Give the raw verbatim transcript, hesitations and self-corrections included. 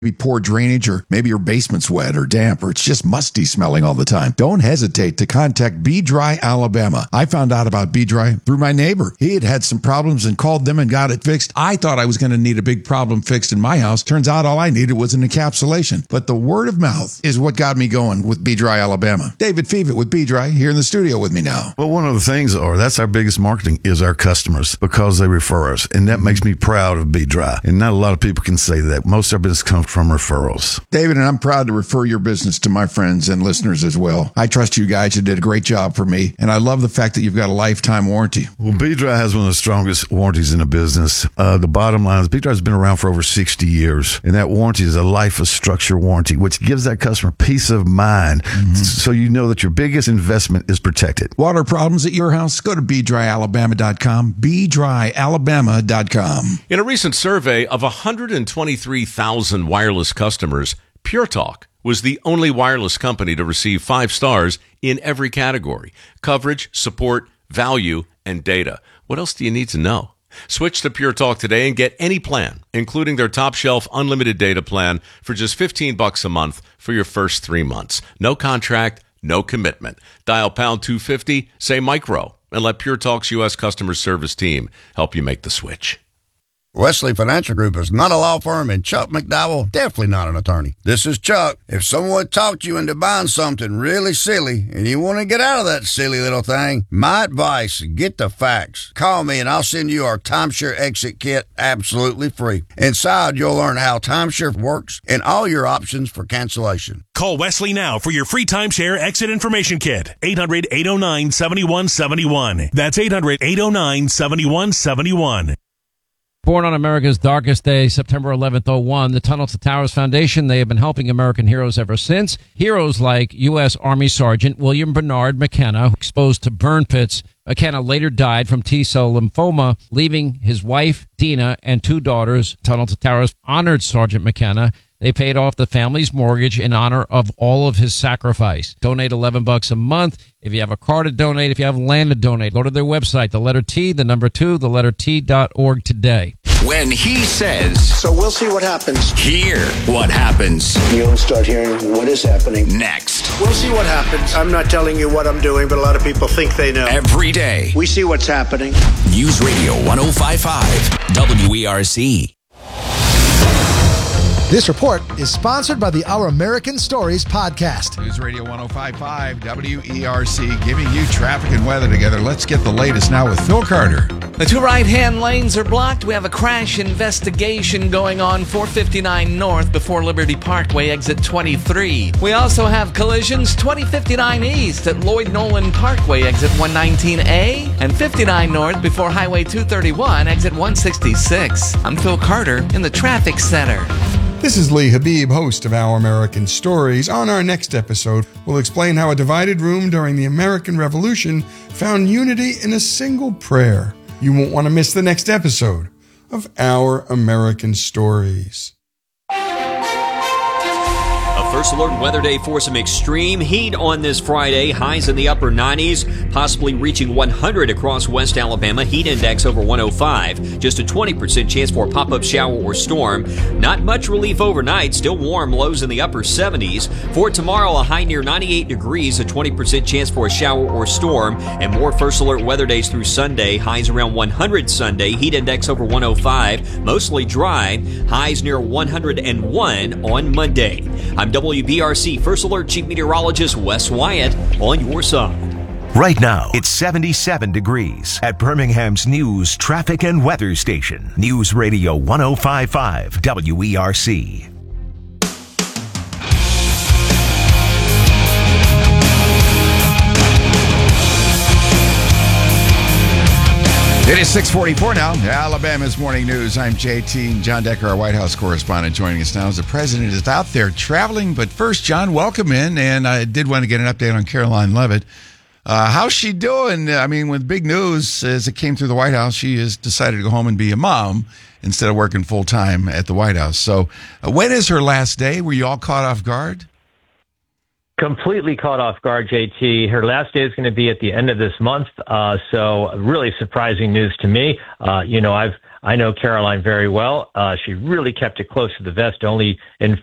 Maybe poor drainage, or maybe your basement's wet or damp, or it's just musty smelling all the time. Don't hesitate to contact Be Dry Alabama. I found out about Be Dry through my neighbor. He had had some problems and called them and got it fixed. I thought I was going to need a big problem fixed in my house. Turns out all I needed was an encapsulation. But the word of mouth is what got me going with Be Dry Alabama. David Fevitt with Be Dry here in the studio with me now. Well, one of the things are that's our biggest marketing is our customers, because they refer us, and that makes me proud of Be Dry. And not a lot of people can say that. Most of our business comes from referrals. David, and I'm proud to refer your business to my friends and listeners as well. I trust you guys. You did a great job for me, and I love the fact that you've got a lifetime warranty. Well, Be Dry has one of the strongest warranties in the business. Uh, the bottom line is Be Dry has been around for over sixty years, and that warranty is a life of structure warranty, which gives that customer peace of mind, mm-hmm. so you know that your biggest investment is protected. Water problems at your house? Go to be dry alabama dot com, be dry alabama dot com. In a recent survey of one hundred twenty-three thousand wireless customers, Pure Talk was the only wireless company to receive five stars in every category: coverage, support, value, and data. What else do you need to know? Switch to Pure Talk today and get any plan, including their top shelf unlimited data plan, for just fifteen bucks a month for your first three months. No contract, no commitment. Dial pound two fifty, say micro, and let Pure Talk's U S customer service team help you make the switch. Wesley Financial Group is not a law firm, and Chuck McDowell definitely not an attorney. This is Chuck. If someone talked you into buying something really silly and you want to get out of that silly little thing, my advice, get the facts. Call me and I'll send you our timeshare exit kit absolutely free. Inside, you'll learn how timeshare works and all your options for cancellation. Call Wesley now for your free timeshare exit information kit. eight hundred, eight oh nine, seven one seven one. That's eight hundred, eight oh nine, seven one seven one. Born on America's darkest day, September eleventh, oh one, the Tunnel to Towers Foundation, they have been helping American heroes ever since. Heroes like U S. Army Sergeant William Bernard McKenna, exposed to burn pits. McKenna later died from T-cell lymphoma, leaving his wife, Dina, and two daughters. Tunnel to Towers honored Sergeant McKenna. They paid off the family's mortgage in honor of all of his sacrifice. Donate eleven bucks a month. If you have a car to donate, if you have land to donate, go to their website, the letter T, the number two, the letter T dot org today. When he says, so we'll see what happens. Hear what happens. You'll start hearing what is happening. Next. We'll see what happens. I'm not telling you what I'm doing, but a lot of people think they know. Every day. We see what's happening. News Radio one oh five point five, W E R C. This report is sponsored by the Our American Stories podcast. News Radio one oh five point five, W E R C, giving you traffic and weather together. Let's get the latest now with Phil Carter. The two right-hand lanes are blocked. We have a crash investigation going on four fifty-nine North before Liberty Parkway, exit twenty-three. We also have collisions twenty fifty-nine East at Lloyd Nolan Parkway, exit one nineteen A, and fifty-nine North before Highway two thirty-one, exit one sixty-six. I'm Phil Carter in the Traffic Center. This is Lee Habib, host of Our American Stories. On our next episode, we'll explain how a divided room during the American Revolution found unity in a single prayer. You won't want to miss the next episode of Our American Stories. First Alert Weather Day for some extreme heat on this Friday. Highs in the upper nineties, possibly reaching one hundred across West Alabama. Heat index over one oh five. Just a twenty percent chance for a pop-up shower or storm. Not much relief overnight. Still warm. Lows in the upper seventies. For tomorrow, a high near ninety-eight degrees. A twenty percent chance for a shower or storm. And more First Alert Weather Days through Sunday. Highs around one hundred Sunday. Heat index over one oh five. Mostly dry. Highs near one hundred one on Monday. I'm W B R C First Alert Chief Meteorologist Wes Wyatt on your side. Right now, it's seventy-seven degrees at Birmingham's News, Traffic and Weather Station. News Radio one oh five point five W E R C. It is six forty-four now. Alabama's Morning News. I'm J T. John Decker, our White House correspondent, joining us now as the president is out there traveling. But first, John, welcome in. And I did want to get an update on Caroline Leavitt. Uh, how's she doing? I mean, with big news as it came through the White House, she has decided to go home and be a mom instead of working full time at the White House. So uh, when is her last day? Were you all caught off guard? Completely caught off guard, J T. Her last day is going to be at the end of this month. Uh, so really surprising news to me. Uh, you know, I've, I know Caroline very well. Uh, she really kept it close to the vest, only in